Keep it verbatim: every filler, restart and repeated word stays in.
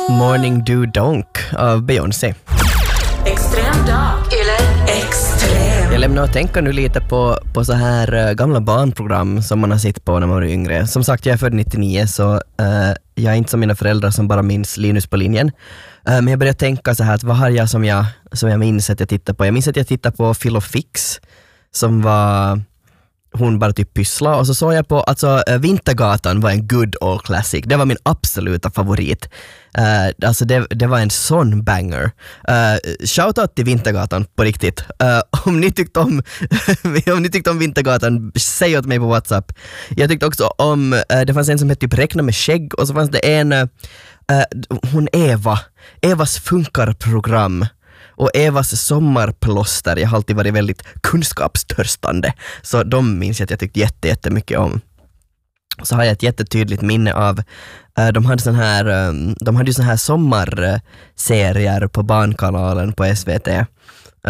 Morning Do Donk av Beyoncé. Extrem dag eller extrem. Jag lämnar och tänker nu lite på, på så här uh, gamla barnprogram som man har sett på när man var yngre. Som sagt, jag är född nittionio så uh, jag är inte som mina föräldrar som bara minns Linus på linjen. Uh, men jag började tänka så här att vad har jag som jag, som jag minns att jag tittar på? Jag minns att jag tittade på Phil och Fix som var... hon bara typ pyssla och så såg jag på, alltså äh, Vintergatan var en good old classic, det var min absoluta favorit. Uh, alltså det, det var en sån banger. Uh, shoutout till Vintergatan på riktigt. Uh, om ni tyckte om om ni tyckte om Vintergatan, säg åt mig på WhatsApp. Jag tyckte också om, uh, det fanns en som hette typ Räkna med skägg och så fanns det en, uh, hon Eva, Evas funkarprogram. Och Evas sommarplåster, jag har alltid varit väldigt kunskapstörstande. Så de minns jag att jag tyckte jätte, jättemycket om. Så har jag ett jättetydligt minne av, äh, de hade sån här, äh, de hade ju sån här sommarserier på Barnkanalen på S V T.